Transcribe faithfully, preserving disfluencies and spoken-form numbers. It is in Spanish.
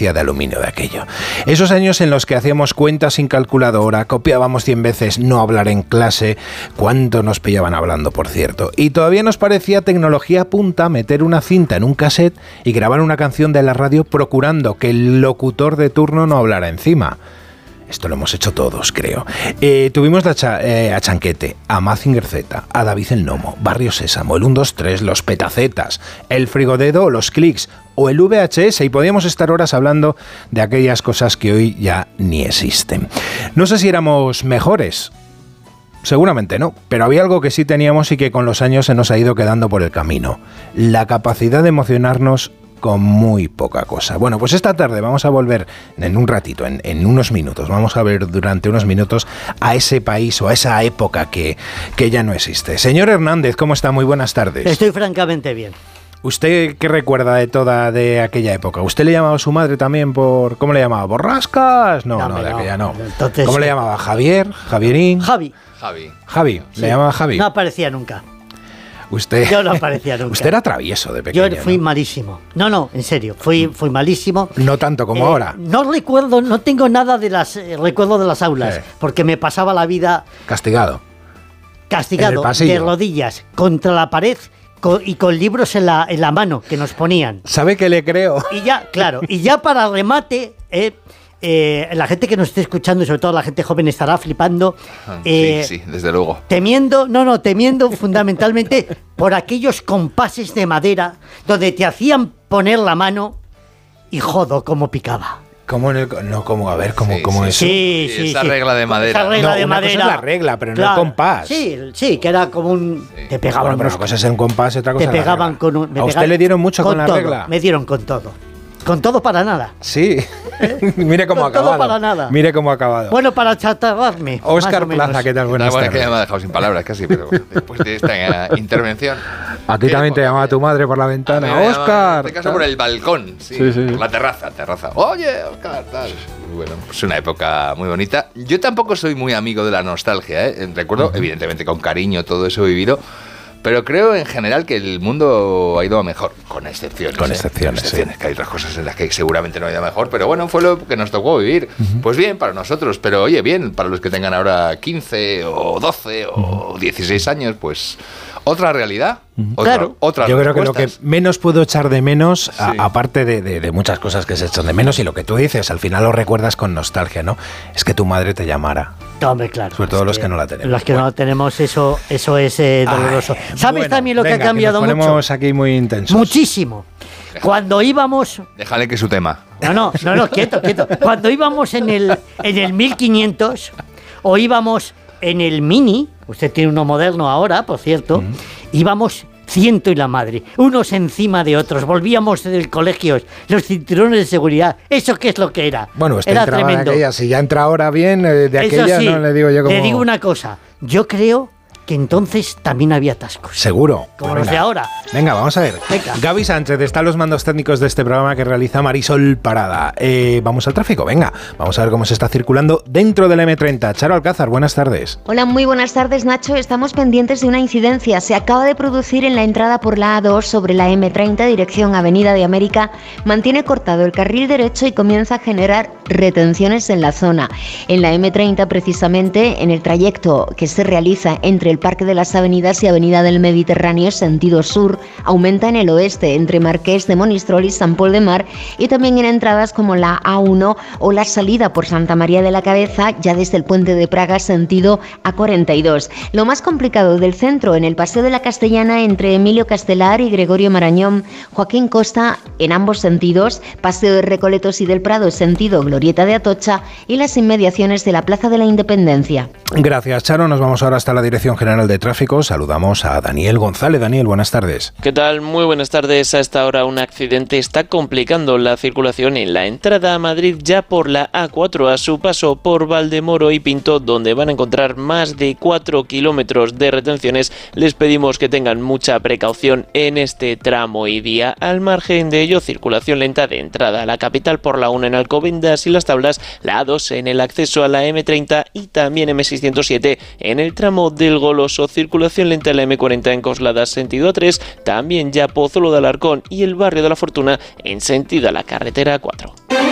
hacía de aluminio de aquello. Esos años en los que hacíamos cuentas sin calculadora, copiábamos cien veces no hablar en clase, cuánto nos pillaban hablando, por cierto, y todavía nos parecía tecnología punta meter una cinta en un cassette y grabar una canción de la radio procurando que el locutor de turno no hablara encima. Esto lo hemos hecho todos, creo. Eh, tuvimos a, Cha, eh, a Chanquete, a Mazinger Z, a David el Nomo, Barrio Sésamo, el uno dos tres, los petacetas, el frigodedo, los clics o el V H S, y podíamos estar horas hablando de aquellas cosas que hoy ya ni existen. No sé si éramos mejores. Seguramente no, pero había algo que sí teníamos y que con los años se nos ha ido quedando por el camino. La capacidad de emocionarnos con muy poca cosa. Bueno, pues esta tarde vamos a volver en un ratito, en, en unos minutos, vamos a ver durante unos minutos a ese país o a esa época que, que ya no existe. Señor Hernández, ¿cómo está? Muy buenas tardes. Estoy francamente bien. ¿Usted qué recuerda de toda de aquella época? ¿Usted le llamaba a su madre también por... ¿Cómo le llamaba? ¿Borrascas? No, no, no de no. aquella no. Entonces, ¿cómo le llamaba? ¿Javier? ¿Javierín? Javi. Javi. Javi, sí. ¿Le llamaba Javi? No aparecía nunca. Usted, yo no aparecía nunca. Usted era travieso de pequeño. Yo fui ¿no? malísimo. No, no, en serio, fui, fui malísimo. No tanto como eh, ahora. No recuerdo, no tengo nada de las eh, recuerdo de las aulas, sí. porque me pasaba la vida castigado. Castigado, de rodillas, contra la pared con, y con libros en la, en la mano que nos ponían. ¿Sabe qué le creo? Y ya, claro, y ya para remate... Eh, Eh, la gente que nos esté escuchando y sobre todo la gente joven estará flipando eh, sí, sí, desde luego temiendo, no, no, temiendo fundamentalmente por aquellos compases de madera donde te hacían poner la mano y jodo cómo picaba. ¿Cómo en el, no, como a ver, cómo, sí, cómo sí, eso? Sí, sí, esa sí. regla de madera. Esa regla no, de una madera. Cosa es la regla, pero claro, no el compás. Sí, sí, que era como un sí. te pegaban. Bueno, pero una cosa es el compás y otra cosa te es la pegaban regla. con un, me ¿A pegaban, usted le dieron mucho con, con la todo, regla? Me dieron con todo. Con todo para nada. Sí. Mire cómo ha acabado. Todo para nada. Mire cómo ha acabado. Bueno, para chatarrarme. Óscar Plaza, ¿qué tal? Buenas tardes. tardes. Que me ha dejado sin palabras casi, pero después de esta intervención. A ti también te llamaba tu madre por la ventana. Óscar. En este caso por el balcón, sí, sí, sí. Por la terraza, terraza. Oye, Óscar, tal. Bueno, pues una época muy bonita. Yo tampoco soy muy amigo de la nostalgia, ¿eh? Recuerdo, uh-huh. evidentemente, con cariño todo eso vivido. Pero creo en general que el mundo ha ido a mejor, con excepciones. Con excepciones, ¿eh? excepciones sí. Que hay otras cosas en las que seguramente no ha ido mejor, pero bueno, fue lo que nos tocó vivir. Uh-huh. Pues bien, para nosotros, pero oye, bien, para los que tengan ahora quince o doce o dieciséis años, pues otra realidad. Uh-huh. Otra, claro, otras yo creo respuestas. que lo que menos puedo echar de menos, sí. a, aparte de, de, de muchas cosas que se echan de menos, y lo que tú dices, al final lo recuerdas con nostalgia, ¿no? Es que tu madre te llamara. Hombre, claro. Sobre todo los que, que no la tenemos. Los que bueno. no la tenemos, eso, eso es eh, doloroso. Ay, ¿Sabes bueno, también lo venga, que ha cambiado que nos mucho? ponemos aquí muy intensos. Muchísimo. Cuando íbamos... Déjale que su tema. No, no, no, no, quieto, quieto. Cuando íbamos en el, en el mil quinientos o íbamos en el Mini, usted tiene uno moderno ahora, por cierto, mm. íbamos... ciento y la madre, unos encima de otros, volvíamos del colegio, los cinturones de seguridad, ¿eso qué es lo que era? Bueno, usted era entraba tremendo. En aquella, si ya entra ahora bien, eh, de Eso aquella sí, no le digo yo como... Le digo una cosa, yo creo que entonces también había atascos. Seguro. Como pues los de ahora. Venga, vamos a ver. Venga. Gaby Sánchez está en los mandos técnicos de este programa que realiza Marisol Parada. Eh, vamos al tráfico, venga. Vamos a ver cómo se está circulando dentro del eme treinta. Charo Alcázar, buenas tardes. Hola, muy buenas tardes, Nacho. Estamos pendientes de una incidencia. Se acaba de producir en la entrada por la A dos sobre la eme treinta, dirección Avenida de América. Mantiene cortado el carril derecho y comienza a generar retenciones en la zona. En la eme treinta, precisamente, en el trayecto que se realiza entre el Parque de las Avenidas y Avenida del Mediterráneo, sentido sur, aumenta en el oeste, entre Marqués de Monistrol y San Pol de Mar, y también en entradas como la A uno o la salida por Santa María de la Cabeza, ya desde el Puente de Praga, sentido A cuarenta y dos. Lo más complicado del centro, en el Paseo de la Castellana, entre Emilio Castelar y Gregorio Marañón, Joaquín Costa, en ambos sentidos, Paseo de Recoletos y del Prado, sentido Glorieta de Atocha, y las inmediaciones de la Plaza de la Independencia. Gracias, Charo. Nos vamos ahora hasta la Dirección General de Tráfico. Saludamos a Daniel González. Daniel, buenas tardes. ¿Qué tal? Muy buenas tardes. A esta hora un accidente está complicando la circulación en la entrada a Madrid ya por la A cuatro a su paso por Valdemoro y Pinto, donde van a encontrar más de cuatro kilómetros de retenciones. Les pedimos que tengan mucha precaución en este tramo y día. Al margen de ello, circulación lenta de entrada a la capital por la uno en Alcobendas y Las Tablas, la A dos en el acceso a la eme treinta y también eme seiscientos siete en el tramo del Goloso. Circulación lenta en la eme cuarenta en Coslada sentido A tres, también ya Pozuelo de Alarcón y el barrio de la Fortuna en sentido a la carretera A cuatro.